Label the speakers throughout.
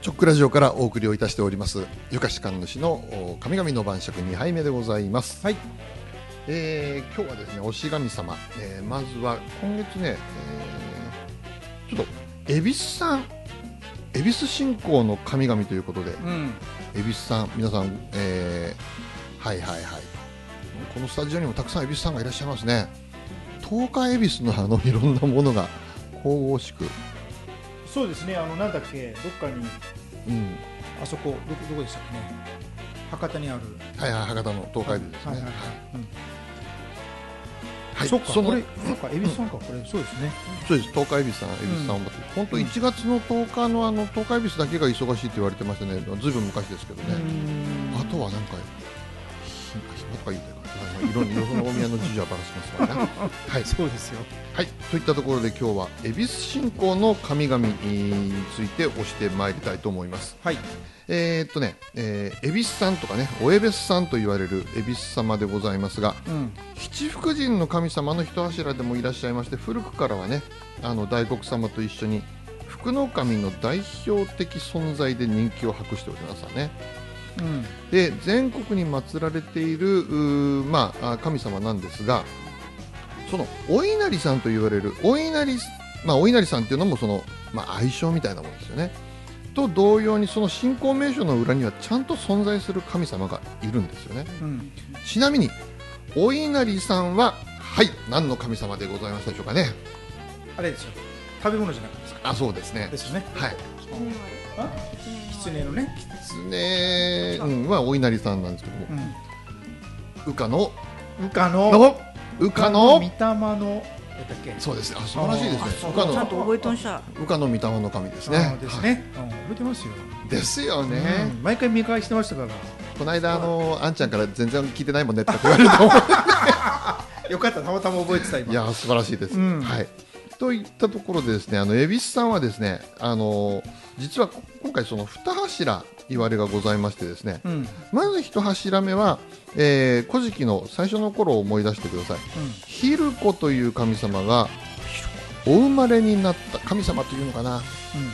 Speaker 1: チョックラジオからお送りをいたしておりますゆかし神主の神々の晩酌2杯目でございます。
Speaker 2: はい。
Speaker 1: 今日はですね、おし神様、まずは今月ね、ちょっと恵比寿さん、恵比寿信仰の神々ということで、恵比寿さん皆さん、はいはいはい、このスタジオにもたくさん恵比寿さんがいらっしゃいますね。東海恵比寿のいろんなものが神々しく、
Speaker 2: そうですね。なんだっけ、どっかに、あそこどこでしたっけね。博多にある。
Speaker 1: はいはい、博多の東海恵比寿ですね。
Speaker 2: はいはいはい。
Speaker 1: はい、
Speaker 2: そっか、これなんか恵比寿さんか、これそうですね。
Speaker 1: そうです。東海恵比寿さん、恵比寿さんを持って、本当1月の10日の東海恵比寿だけが忙しいって言われてましたね。ずいぶん昔ですけどね。あとはなんか暇とか言うていろんなお宮の事情はばらしますからね。はい、
Speaker 2: そうですよ。
Speaker 1: はい、といったところで今日は恵比寿信仰の神々について推してまいりたいと思います。
Speaker 2: はい。
Speaker 1: 恵比寿さんとかね、お恵比寿さんと言われる恵比寿様でございますが、七福神の神様の一柱でもいらっしゃいまして、古くからはね、大黒様と一緒に福の神の代表的存在で人気を博しておりますわね。で、全国に祀られている神様なんですが、そのお稲荷さんと言われるお稲荷さんっていうのもその、愛称みたいなものですよね。と同様にその信仰名所の裏にはちゃんと存在する神様がいるんですよね。ちなみにお稲荷さんは何の神様でございますでしょうかね。
Speaker 2: あれですよ。食べ物じゃなくてですか。
Speaker 1: あ、そうですね。
Speaker 2: ですよね。
Speaker 1: はい。
Speaker 2: 狐のね。
Speaker 1: 狐はお稲荷さんなんですけども、羽化の
Speaker 2: 御霊の
Speaker 1: そうですね。素晴らしいですね。
Speaker 3: ちゃんと覚えとんしゃ。
Speaker 1: 羽化の御霊の神ですね。
Speaker 2: ですね。覚えてますよ。
Speaker 1: ですよね。
Speaker 2: 毎回見返してましたから。
Speaker 1: この間あんちゃんから全然聞いてないもんねって言われると思う。
Speaker 2: よかった、たまたま覚えてた今。
Speaker 1: いや、素晴らしいです。はい。といったところでですね、恵比寿さんはですね、実は今回その2柱言われがございましてですね、まず1柱目は、古事記の最初の頃を思い出してください。昼子という神様がお生まれになった神様というのかな、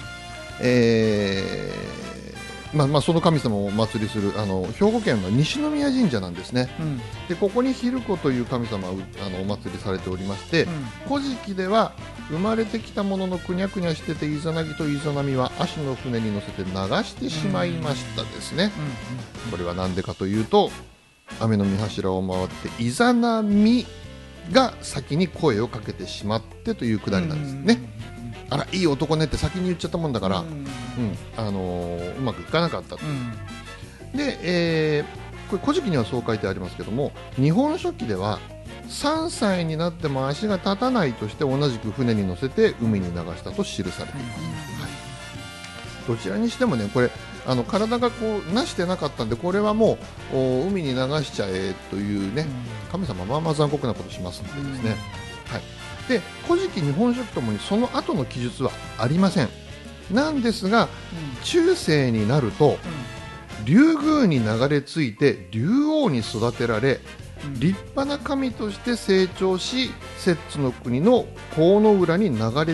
Speaker 1: その神様をお祭りする兵庫県の西宮神社なんですね。で、ここに昼子という神様をお祭りされておりまして、古事記では生まれてきたもののくにゃくにゃしててイザナギとイザナミは足の船に乗せて流してしまいましたですね。これは何でかというと、雨の御柱を回ってイザナミが先に声をかけてしまってというくだりなんですね。あら、いい男ねって先に言っちゃったもんだから、うまくいかなかったと。で、これ古事記にはそう書いてありますけども、日本書紀では3歳になっても足が立たないとして同じく船に乗せて海に流したと記されています。どちらにしてもね、これ体がこうなしてなかったんで、これはもう海に流しちゃえというね、神様残酷なことしますのでですね。で、古事記、日本書紀ともにその後の記述はありません。なんですが、中世になると、竜宮に流れ着いて竜王に育てられ、立派な神として成長し、摂津の国の河野浦に流れ